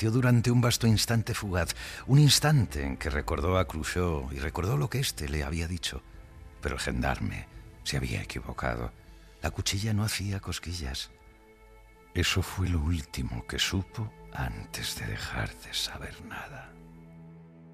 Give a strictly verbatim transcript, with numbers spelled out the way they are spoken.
Dio durante un vasto instante fugaz, un instante en que recordó a Cruchot y recordó lo que éste le había dicho. Pero el gendarme se había equivocado. La cuchilla no hacía cosquillas. Eso fue lo último que supo antes de dejar de saber nada.